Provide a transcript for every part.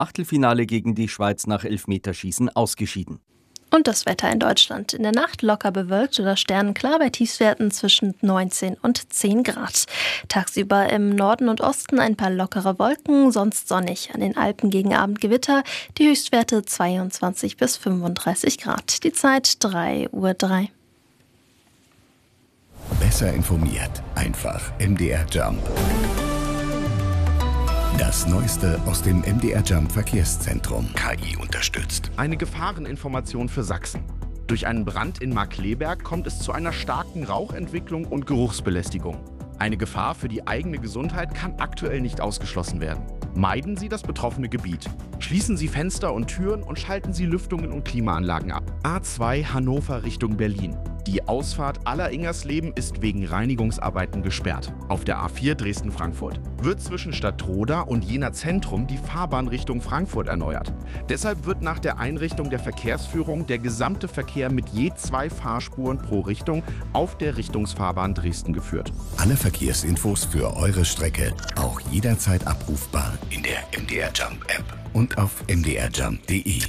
Achtelfinale gegen die Schweiz nach Elfmeterschießen ausgeschieden. Und das Wetter in Deutschland. In der Nacht locker bewölkt oder sternenklar bei Tiefstwerten zwischen 19 und 10 Grad. Tagsüber im Norden und Osten ein paar lockere Wolken, sonst sonnig. An den Alpen gegen Abend Gewitter. Die Höchstwerte 22 bis 35 Grad. Die Zeit 3:03 Uhr. Besser informiert. Einfach MDR Jump. Das Neueste aus dem MDR Jump Verkehrszentrum. KI unterstützt. Eine Gefahreninformation für Sachsen. Durch einen Brand in Markkleeberg kommt es zu einer starken Rauchentwicklung und Geruchsbelästigung. Eine Gefahr für die eigene Gesundheit kann aktuell nicht ausgeschlossen werden. Meiden Sie das betroffene Gebiet. Schließen Sie Fenster und Türen und schalten Sie Lüftungen und Klimaanlagen ab. A2 Hannover Richtung Berlin. Die Ausfahrt Aller-Ingersleben ist wegen Reinigungsarbeiten gesperrt. Auf der A4 Dresden-Frankfurt wird zwischen Stadtroda und Jena Zentrum die Fahrbahn Richtung Frankfurt erneuert. Deshalb wird nach der Einrichtung der Verkehrsführung der gesamte Verkehr mit je 2 Fahrspuren pro Richtung auf der Richtungsfahrbahn Dresden geführt. Alle Verkehrsinfos für eure Strecke auch jederzeit abrufbar in der MDR Jump App und auf mdrjump.de.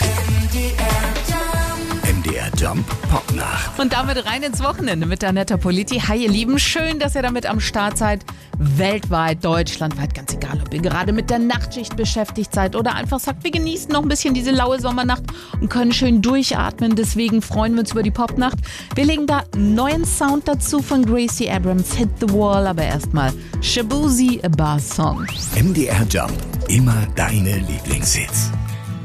MDR Jump Popnacht. Und damit rein ins Wochenende mit Annetta Politi. Hi ihr Lieben, schön, dass ihr damit am Start seid. Weltweit, deutschlandweit, ganz egal, ob ihr gerade mit der Nachtschicht beschäftigt seid oder einfach sagt, wir genießen noch ein bisschen diese laue Sommernacht und können schön durchatmen. Deswegen freuen wir uns über die Popnacht. Wir legen da neuen Sound dazu von Gracie Abrams, Hit the Wall, aber erstmal Shaboozey, A Bar Song. MDR Jump, immer deine Lieblingshits.